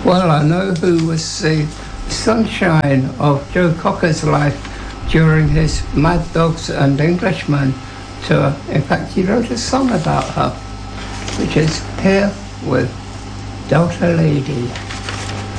Well, I know who was the sunshine of Joe Cocker's life during his Mad Dogs and Englishmen tour. In fact, he wrote a song about her, which is Here with Delta Lady.